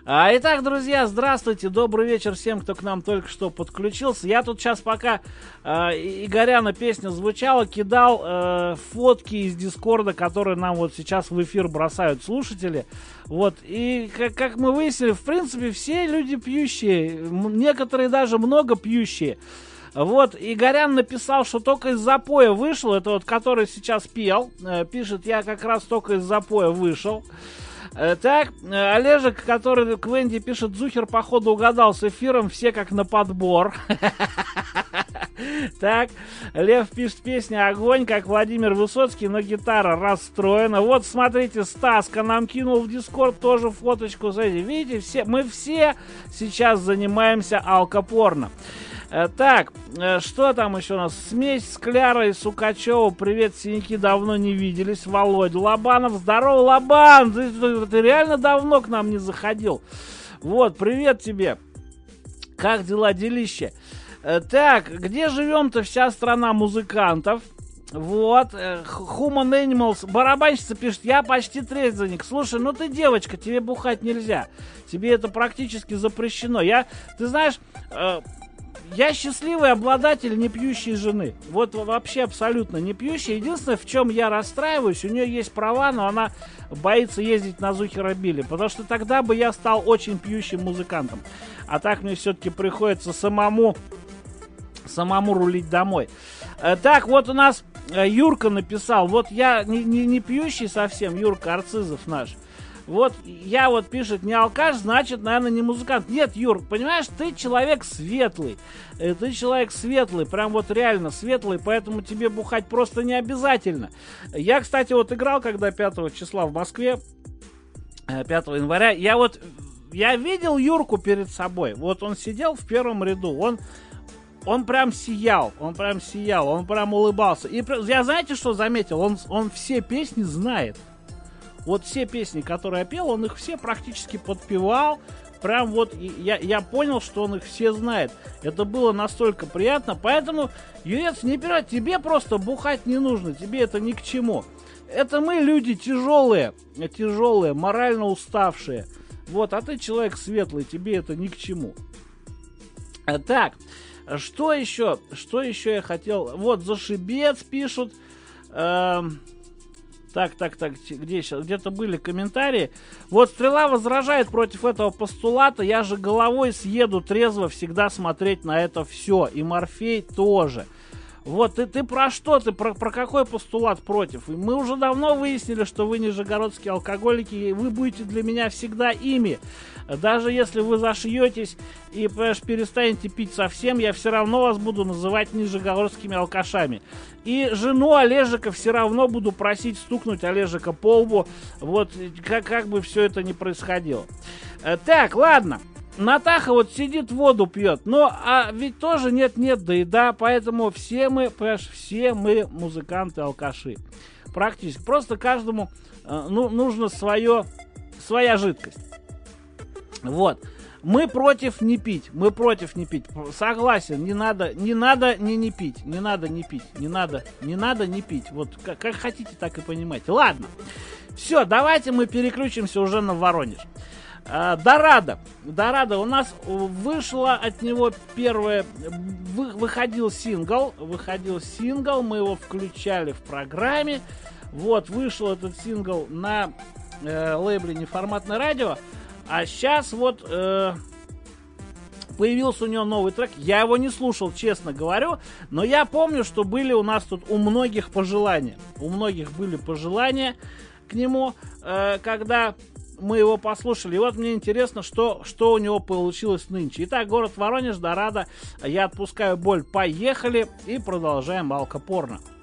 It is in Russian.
Итак, друзья, здравствуйте, добрый вечер всем, кто к нам только что подключился. Я тут сейчас, пока Игоряна песня звучала, кидал фотки из Дискорда, которые нам вот сейчас в эфир бросают слушатели. Вот, и как мы выяснили, в принципе, все люди пьющие, некоторые даже много пьющие. Вот, Игорян написал, что только из запоя вышел, это вот который сейчас пел, пишет, я как раз только из запоя вышел. Так, Олежек, который к Венди пишет, Зухер, походу, угадал с эфиром, все как на подбор. Так, Лев пишет, песня «Огонь», как Владимир Высоцкий, но гитара расстроена. Вот, смотрите, Стаска нам кинул в Дискорд тоже фоточку. Видите, мы все сейчас занимаемся алкопорно. Так, что там еще у нас? Смесь Скляра и Сукачева. Привет, синяки, давно не виделись. Володя Лобанов. Здорово, Лобан! Ты реально давно к нам не заходил. Вот, привет тебе. Как дела, делище? Так, где живем-то, вся страна музыкантов? Вот, Human Animals, барабанщица пишет, я почти трезвенник. Слушай, ну ты девочка, тебе бухать нельзя. Тебе это практически запрещено. Ты знаешь... Я счастливый обладатель непьющей жены. Вот вообще абсолютно не пьющая. Единственное, в чем я расстраиваюсь, у нее есть права, но она боится ездить на Зухера-Билли. Потому что тогда бы я стал очень пьющим музыкантом. А так мне все-таки приходится самому рулить домой. Так, вот у нас Юрка написал. Вот я не пьющий совсем, Юрка Арцизов наш. Вот, я вот пишет, не алкаш, значит, наверное, не музыкант. Нет, Юр, понимаешь, ты человек светлый. Ты человек светлый, прям вот реально светлый, поэтому тебе бухать просто не обязательно. Я, кстати, вот играл, когда 5 числа в Москве, 5 января, я видел Юрку перед собой. Вот он сидел в первом ряду, он прям сиял, он прям улыбался. И я, знаете, что заметил? Он все песни знает. Вот все песни, которые я пел, он их все практически подпевал. Прям вот я понял, что он их все знает. Это было настолько приятно. Поэтому, Юрец, не переживай, тебе просто бухать не нужно. Тебе это ни к чему. Это мы люди тяжелые, морально уставшие. Вот, а ты человек светлый, тебе это ни к чему. Так, что еще я хотел? Вот, Зашибец пишут. Так, где сейчас? Где-то были комментарии. Вот Стрела возражает против этого постулата. Я же головой съеду трезво всегда смотреть на это все. И Морфей тоже. Вот, ты про что? Ты про какой постулат против? Мы уже давно выяснили, что вы нижегородские алкоголики, и вы будете для меня всегда ими. Даже если вы зашьетесь и, понимаешь, перестанете пить совсем, я все равно вас буду называть нижегородскими алкашами. И жену Олежика все равно буду просить стукнуть Олежика по лбу. Вот, как бы все это ни происходило. Так, ладно. Натаха вот сидит, воду пьет. Но ведь тоже нет-нет, да и да. Поэтому все мы музыканты, алкаши. Практически. Просто каждому нужно своя жидкость. Вот. Мы против не пить. Согласен, не надо не пить. Не надо не пить. Вот как хотите, так и понимаете. Ладно. Все, давайте мы переключимся уже на Воронеж. Дорадо, у нас вышла от него первая, выходил сингл, мы его включали в программе. Вот, вышел этот сингл на лейбле Неформатное радио. А сейчас вот появился у него новый трек. Я его не слушал, честно говорю, но я помню, что были у нас тут у многих пожелания. У многих были пожелания к нему, когда мы его послушали. И вот мне интересно, что у него получилось нынче. Итак, город Воронеж, Дорадо, я отпускаю боль. Поехали и продолжаем алкопорно.